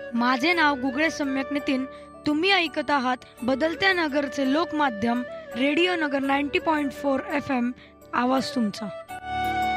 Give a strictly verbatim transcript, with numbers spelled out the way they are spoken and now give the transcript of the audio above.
माझे नाव गुगळे सम्यक नितीन. तुम्ही ऐकत आहात बदलत्या नगरचे लोकमाध्यम रेडिओ नगर ninety point four F M. आवाज तुमचा.